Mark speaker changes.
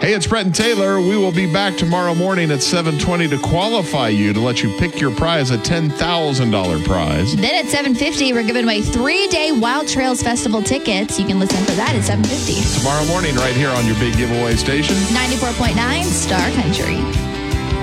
Speaker 1: Hey, it's Brett and Taylor. We will be back tomorrow morning at 7:20 to qualify you to let you pick your prize, a $10,000 prize.
Speaker 2: Then at 7:50, we're giving away 3-day Wild Trails Festival tickets. You can listen for that at 7:50.
Speaker 1: Tomorrow morning right here on your big giveaway station.
Speaker 2: 94.9 Star Country.